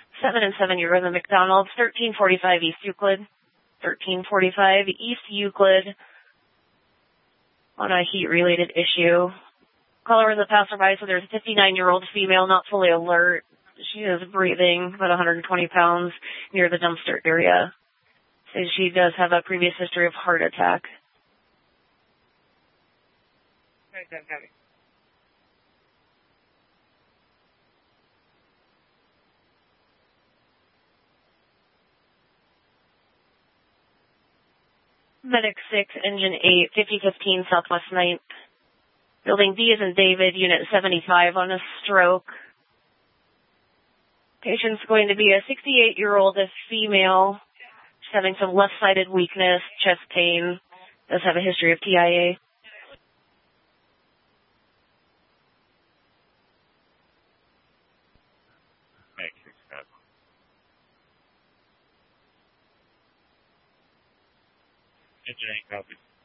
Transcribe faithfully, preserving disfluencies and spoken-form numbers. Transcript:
seven and seven, you're in the McDonald's, thirteen forty-five East Euclid. thirteen forty-five East Euclid on a heat-related issue. Caller is a passerby, so there's a fifty-nine-year-old female not fully alert. She is breathing about one hundred twenty pounds near the dumpster area. So she does have a previous history of heart attack. Medic six, Engine eight, fifty fifteen Southwest ninth. Building D is in David, Unit seventy-five on a stroke. Patient's going to be a sixty-eight-year-old female. She's having some left-sided weakness, chest pain. Does have a history of T I A. Engine eight, copy.